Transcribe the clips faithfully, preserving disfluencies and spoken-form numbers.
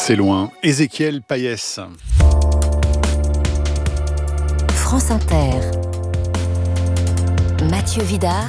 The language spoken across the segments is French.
C'est loin. Ézéchiel Payès. France Inter. Mathieu Vidard.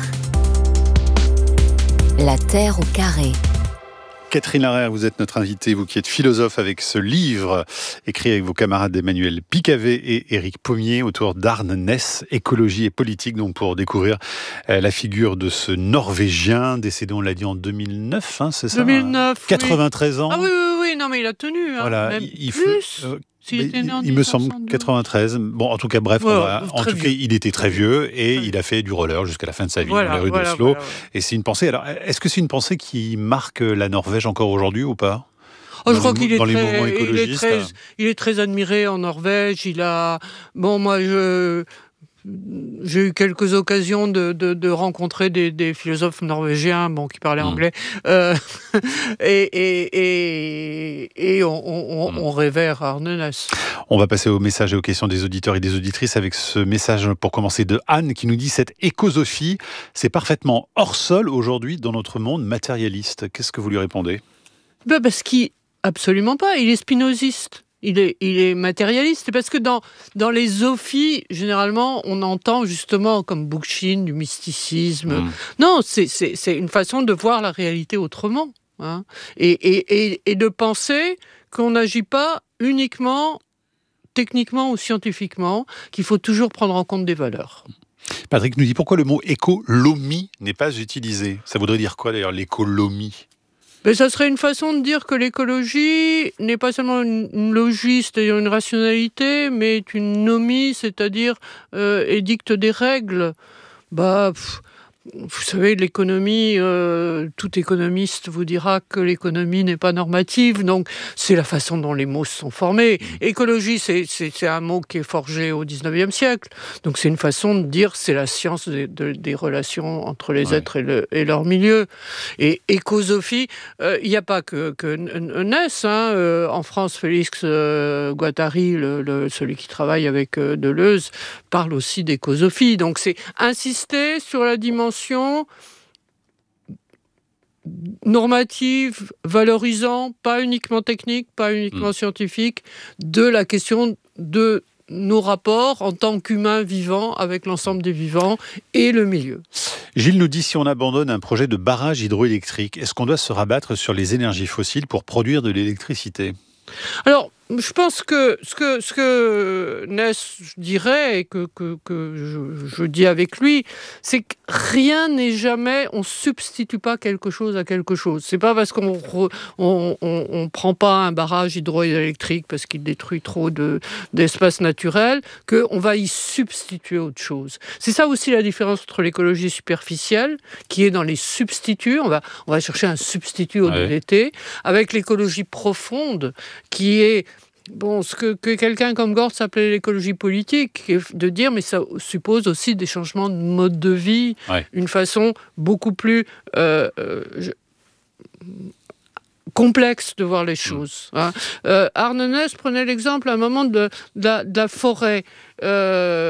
La Terre au carré. Catherine Larère, vous êtes notre invitée, vous qui êtes philosophe avec ce livre écrit avec vos camarades Emmanuel Picavet et Éric Pommier autour d'Arne Næss, écologie et politique, donc pour découvrir euh, la figure de ce Norvégien décédé, on l'a dit en deux mille neuf, hein, c'est ça, deux mille neuf, hein, quatre-vingt-treize oui. ans. Ah oui, oui, oui, non mais il a tenu. Hein. Voilà, Même il, plus. euh, S'il était né en il me semble dix-neuf cent douze. quatre-vingt-treize. Bon, en tout cas, bref, Ouais, on va, en très tout vieux. cas, il était très vieux et Très il a fait du roller jusqu'à la fin de sa vie Voilà, dans les rues voilà, d'Oslo. voilà, voilà. Et c'est une pensée. Alors, est-ce que c'est une pensée qui marque la Norvège encore aujourd'hui ou pas? Oh, je Dans crois les qu'il mou- est dans les très, mouvements il est écologistes. très, il est très admiré en Norvège. Il a, bon, moi, je, j'ai eu quelques occasions de, de, de rencontrer des, des philosophes norvégiens, bon, qui parlaient Mm. anglais, euh, et, et, et, et on, on, Mm. on révère Arne Næss. On va passer aux messages et aux questions des auditeurs et des auditrices avec ce message pour commencer de Anne qui nous dit: cette écosophie, c'est parfaitement hors sol aujourd'hui dans notre monde matérialiste. Qu'est-ce que vous lui répondez? Ben parce qu'il, absolument pas, il est spinoziste. Il est, il est matérialiste, parce que dans, dans les zophies, généralement, on entend justement, comme Bookchin, du mysticisme. Mm. Non, c'est, c'est, c'est une façon de voir la réalité autrement. Hein, et, et, et, et de penser qu'on n'agit pas uniquement techniquement ou scientifiquement, qu'il faut toujours prendre en compte des valeurs. Patrick nous dit: pourquoi le mot écolomie n'est pas utilisé? Ça voudrait dire quoi d'ailleurs, l'écolomie? Mais ça serait une façon de dire que l'écologie n'est pas seulement une, une logie, c'est-à-dire une rationalité, mais est une nomie, c'est-à-dire euh, édicte des règles. Bah, pff, vous savez, l'économie, euh, tout économiste vous dira que l'économie n'est pas normative, donc c'est la façon dont les mots se sont formés. Écologie, c'est, c'est, c'est un mot qui est forgé au dix-neuvième siècle, donc c'est une façon de dire c'est la science de, de, des relations entre les Ouais. êtres et, le, et leur milieu. Et écosophie, il euh, n'y a pas que, que Næss, hein, euh, en France, Félix euh, Guattari, le, le, celui qui travaille avec euh, Deleuze, parle aussi d'écosophie, donc c'est insister sur la dimension normative, valorisant, pas uniquement technique, pas uniquement mmh. scientifique, de la question de nos rapports en tant qu'humains vivants avec l'ensemble des vivants et le milieu. Gilles nous dit: si on abandonne un projet de barrage hydroélectrique, est-ce qu'on doit se rabattre sur les énergies fossiles pour produire de l'électricité? Alors, je pense que ce que, ce que Næss dirait, et que, que, que je, je dis avec lui, c'est que rien n'est jamais, on ne substitue pas quelque chose à quelque chose. C'est pas parce qu'on re, on, on, on prend pas un barrage hydroélectrique parce qu'il détruit trop de, d'espace naturel, qu'on va y substituer autre chose. C'est ça aussi la différence entre l'écologie superficielle, qui est dans les substituts, on va, on va chercher un substitut au D D T, ouais. avec l'écologie profonde, qui est bon, ce que, que quelqu'un comme Gortz appelait l'écologie politique, de dire, mais ça suppose aussi des changements de mode de vie, ouais. une façon beaucoup plus euh, euh, je, complexe de voir les choses. Mmh. Hein. Euh, Arne Næss prenait l'exemple à un moment de, de, la, de la forêt. Euh,